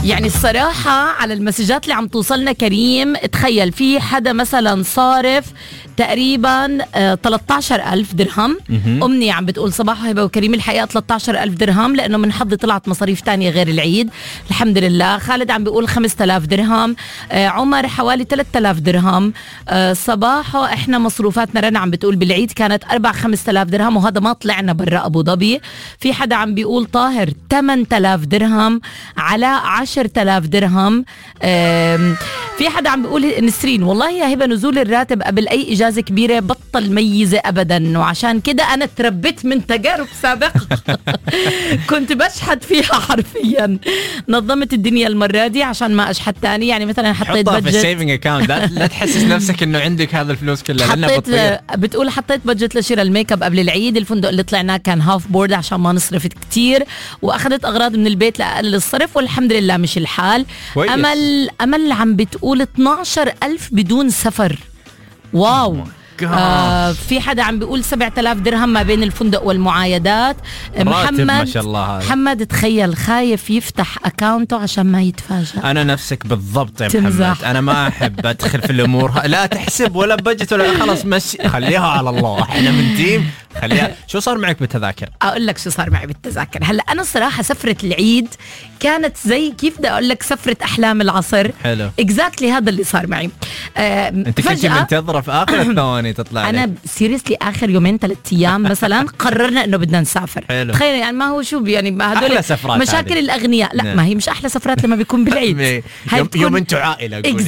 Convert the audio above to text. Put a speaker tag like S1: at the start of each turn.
S1: يعني الصراحة على المسجات اللي عم توصلنا كريم، تخيل في حدا مثلا صارف تقريبا 13,000 درهم. أمني عم بتقول صباح هبة وكريم الحقيقة 13,000 درهم لأنه من حظي طلعت مصاريف تانية غير العيد الحمد لله. خالد عم بيقول 5,000 درهم. عمر حوالي 3,000 درهم. صباحه احنا مصروفاتنا رنا عم بتقول بالعيد كانت 4-5,000 درهم وهذا ما طلعنا برا أبو ظبي. في حدا عم بيقول طاهر 8,000 درهم على 10,000 درهم. في حدا عم بيقول نسرين والله يا هبة نزول الراتب قبل أي إجازة كبيرة بطل ميزة أبدا، وعشان كده أنا تربيت من تجارب سابقة كنت بشحت فيها حرفيا. نظمت الدنيا المرة دي عشان ما أشحت تاني. يعني مثلا حطيت
S2: حطها
S1: بادجت
S2: في السيفنج اكاونت، لا تحسس نفسك إنه عندك هذا الفلوس كلها.
S1: حطيت بتقول حطيت بادجت لشراء الميك اب قبل العيد. الفندق اللي طلعناه كان هاف بورد عشان ما نصرف كتير، وأخذت أغراض من البيت لأقلل الصرف والحمد لله مش الحال. أمل عم بتقول 12,000 بدون سفر. واو. في حدا عم بيقول 7,000 درهم ما بين الفندق والمعايدات. محمد
S2: ما شاء الله هذا.
S1: محمد تخيل خايف يفتح اكاونته عشان ما يتفاجأ.
S2: انا نفسك بالضبط يا
S1: تمزح.
S2: محمد، انا ما احب ادخل في الامور لا تحسب ولا بجت ولا خلاص مشي، خليها على الله. احنا من تيم خليها. شو صار معك بالتذاكر؟
S1: اقول لك شو صار معي بالتذاكر. هلا انا صراحه سفره العيد كانت زي كيف بدي اقول لك سفره احلام العصر.
S2: حلو.
S1: اكزاكتلي هذا اللي صار معي.
S2: انت كنت منتظره في اخر الثواني تطلع.
S1: انا سيريسلي اخر يومين 3 ايام مثلا قررنا انه بدنا نسافر.
S2: حلو.
S1: تخيل يعني ما هو شو يعني ما هدول
S2: مشاكل
S1: الاغنياء. لا ما هي مش احلى سفرات لما بيكون بالعيد.
S2: يوم انتوا عائله.